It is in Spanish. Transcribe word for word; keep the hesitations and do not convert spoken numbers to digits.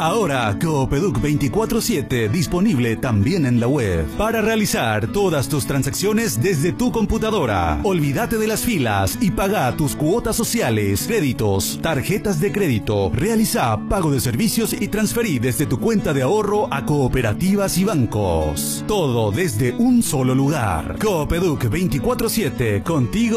Ahora Coopeduc veinticuatro siete disponible también en la web para realizar todas tus transacciones desde tu computadora. Olvídate de las filas y paga tus cuotas sociales, créditos, tarjetas de crédito. Realiza pago de servicios y transferí desde tu cuenta de ahorro a cooperativas y bancos. Todo desde un solo lugar. Coopeduc veinticuatro siete, contigo